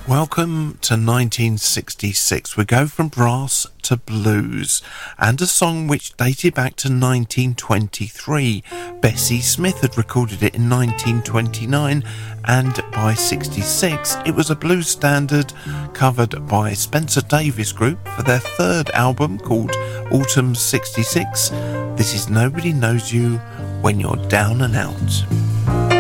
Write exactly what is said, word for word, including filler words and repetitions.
Welcome to nineteen sixty-six. We go from brass to blues, and a song which dated back to nineteen twenty-three. Bessie Smith had recorded it in nineteen twenty-nine, and by sixty-six it was a blues standard covered by Spencer Davis Group for their third album called Autumn sixty-six. This is Nobody Knows You When You're Down and Out.